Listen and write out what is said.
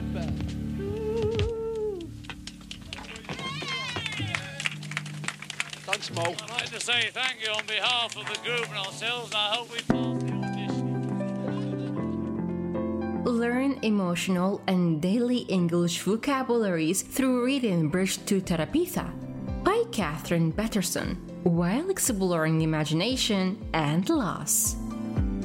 Thanks, Mo. I'd like to say thank you on behalf of the group and ourselves, and I hope we pass the audition. Learn emotional and daily English vocabularies through reading Bridge to Terapitha by Catherine Patterson, while exploring imagination and loss.